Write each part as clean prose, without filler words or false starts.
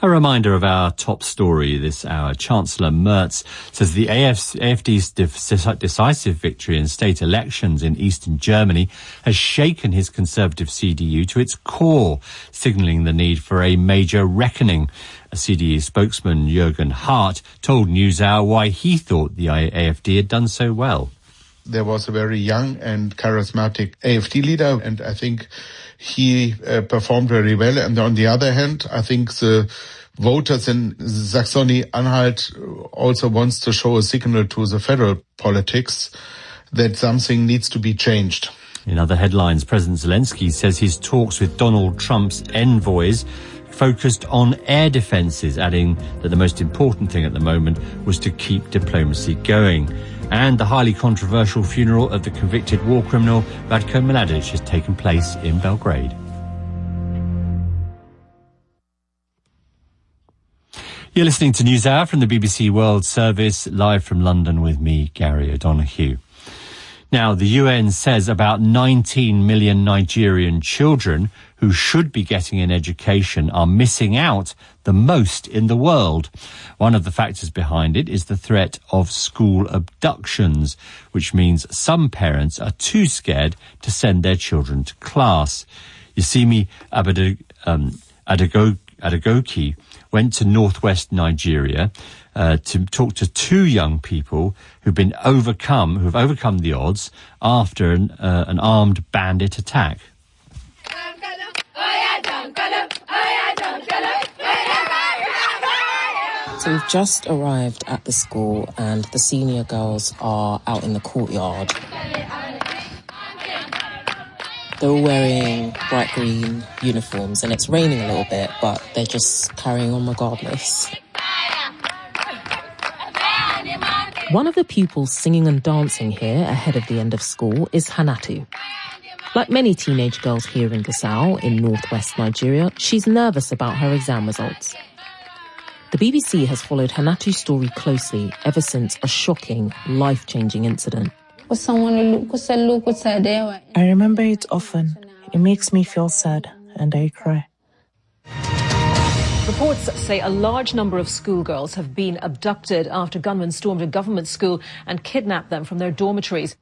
A reminder of our top story this hour. Chancellor Merz says the AfD's decisive victory in state elections in eastern Germany has shaken his conservative CDU to its core, signalling the need for a major reckoning. A CDU spokesman, Jürgen Hart, told NewsHour why he thought the AfD had done so well. There was a very young and charismatic AfD leader, and I think he performed very well. And on the other hand, I think the voters in Saxony-Anhalt also wants to show a signal to the federal politics that something needs to be changed. In other headlines, President Zelensky says his talks with Donald Trump's envoys focused on air defences, adding that the most important thing at the moment was to keep diplomacy going. And the highly controversial funeral of the convicted war criminal Ratko Mladic has taken place in Belgrade. You're listening to NewsHour from the BBC World Service, live from London with me, Gary O'Donoghue. Now, the UN says about 19 million Nigerian children who should be getting an education are missing out the most in the world. One of the factors behind it is the threat of school abductions, which means some parents are too scared to send their children to class. Yasimi Adegoke went to northwest Nigeria to talk to two young people who've overcome the odds after an armed bandit attack. So we've just arrived at the school and the senior girls are out in the courtyard. They're all wearing bright green uniforms and it's raining a little bit, but they're just carrying on regardless. One of the pupils singing and dancing here ahead of the end of school is Hanatu. Like many teenage girls here in Gusau, in northwest Nigeria, she's nervous about her exam results. The BBC has followed Hanatu's story closely ever since a shocking, life-changing incident. I remember it often. It makes me feel sad, and I cry. Reports say a large number of schoolgirls have been abducted after gunmen stormed a government school and kidnapped them from their dormitories.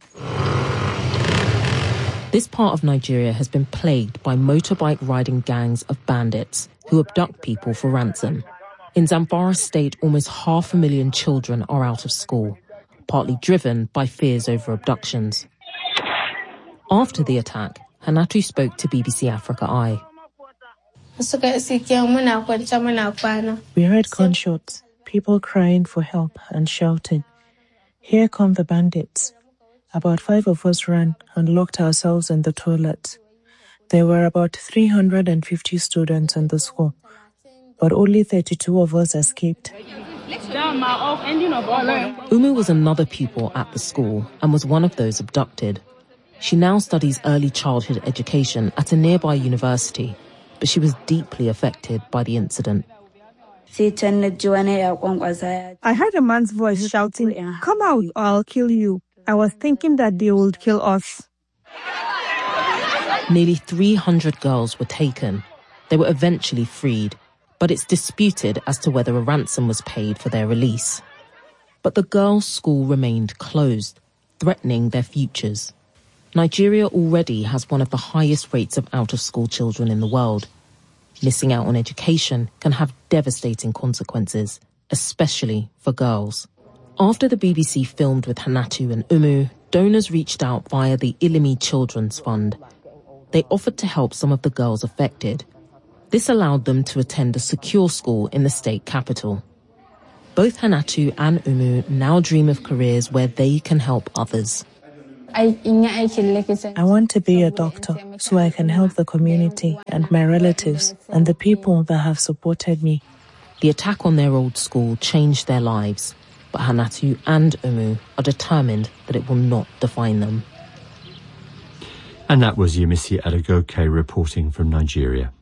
This part of Nigeria has been plagued by motorbike-riding gangs of bandits who abduct people for ransom. In Zamfara State, almost 500,000 children are out of school, partly driven by fears over abductions. After the attack, Hanatu spoke to BBC Africa Eye. We heard gunshots, people crying for help and shouting, "Here come the bandits." About 5 of us ran and locked ourselves in the toilets. There were about 350 students in the school, but only 32 of us escaped. Umu was another pupil at the school and was one of those abducted. She now studies early childhood education at a nearby university, but she was deeply affected by the incident. I heard a man's voice shouting, "Come out or I'll kill you." I was thinking that they would kill us. Nearly 300 girls were taken. They were eventually freed, but it's disputed as to whether a ransom was paid for their release. But the girls' school remained closed, threatening their futures. Nigeria already has one of the highest rates of out-of-school children in the world. Missing out on education can have devastating consequences, especially for girls. After the BBC filmed with Hanatu and Umu, donors reached out via the Ilimi Children's Fund. They offered to help some of the girls affected. This allowed them to attend a secure school in the state capital. Both Hanatu and Umu now dream of careers where they can help others. I want to be a doctor so I can help the community and my relatives and the people that have supported me. The attack on their old school changed their lives, but Hanatu and Umu are determined that it will not define them. And that was Yemisi Adegoke reporting from Nigeria.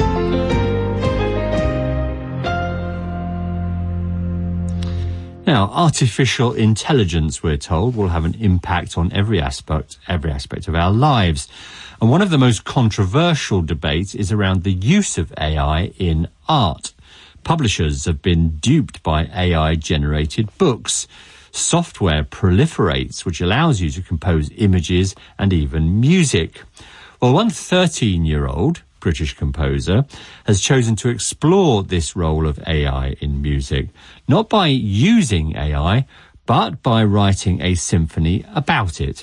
Now, artificial intelligence, we're told, will have an impact on every aspect of our lives. And one of the most controversial debates is around the use of AI in art. Publishers have been duped by AI-generated books. Software proliferates, which allows you to compose images and even music. Well, one 13-year-old British composer has chosen to explore this role of AI in music, not by using AI, but by writing a symphony about it.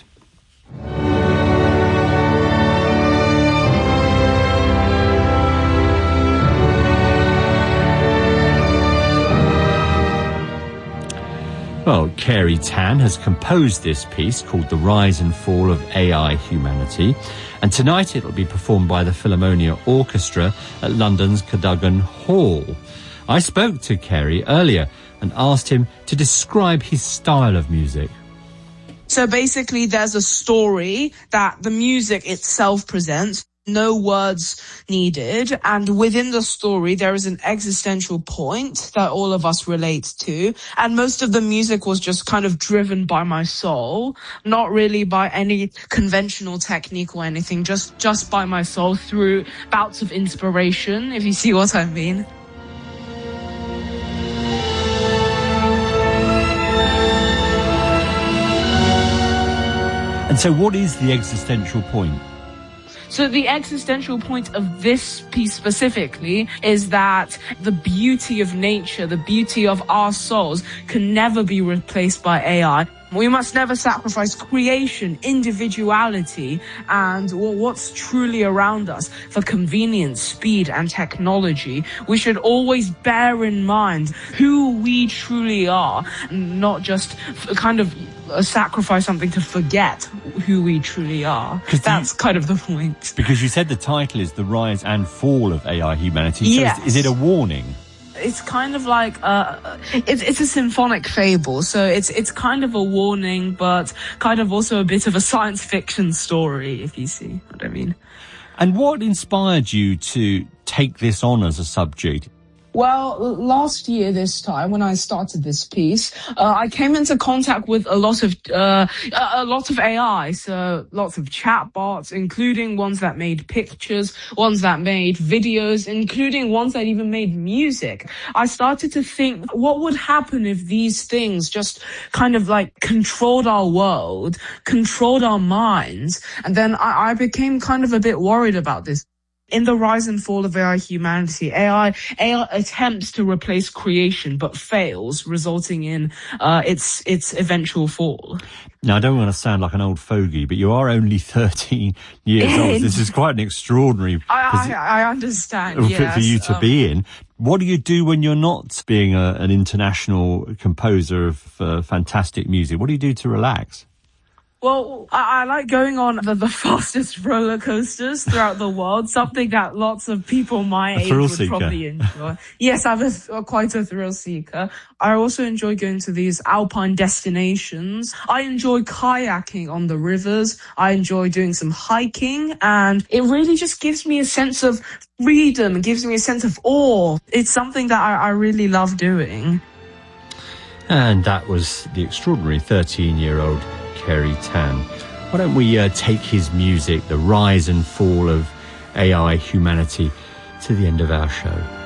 Well, Carey Tan has composed this piece called The Rise and Fall of AI Humanity, and tonight it will be performed by the Philharmonia Orchestra at London's Cadogan Hall. I spoke to Carey earlier and asked him to describe his style of music. So basically there's a story that the music itself presents. No words needed, and within the story there is an existential point that all of us relate to, and most of the music was just kind of driven by my soul, not really by any conventional technique or anything, just by my soul through bouts of inspiration, if you see what I mean. And so what is the existential point? So the existential point of this piece specifically is that the beauty of nature, the beauty of our souls can never be replaced by AI. We must never sacrifice creation, individuality, and what's truly around us for convenience, speed, and technology. We should always bear in mind who we truly are, and not just kind of sacrifice something to forget who we trually are. That's kind of the point. Because you said the title is The Rise and Fall of AI Humanity. So yes. Is it a warning? It's kind of like it's a symphonic fable, so it's kind of a warning, but kind of also a bit of a science fiction story, if you see what I mean. And what inspired you to take this on as a subject? Well, last year this time when I started this piece, I came into contact with a lot of AI, so lots of chatbots, including ones that made pictures, ones that made videos, including ones that even made music. I started to think, what would happen if these things just kind of like controlled our world, controlled our minds? And then I became kind of a bit worried about this. In the rise and fall of AI humanity, AI attempts to replace creation but fails, resulting in its eventual fall. Now, I don't want to sound like an old fogey, but you are only 13 years old. This is quite an extraordinary I understand, for you to be in. What do you do when you're not being an international composer of fantastic music? What do you do to relax? Well, I like going on the fastest roller coasters throughout the world, something that lots of people my age would probably enjoy. Yes, I'm quite a thrill seeker. I also enjoy going to these alpine destinations. I enjoy kayaking on the rivers. I enjoy doing some hiking, and it really just gives me a sense of freedom. It gives me a sense of awe. It's something that I really love doing. And that was the extraordinary 13-year-old Carey Tan. Why don't we take his music, The Rise and Fall of AI Humanity, to the end of our show.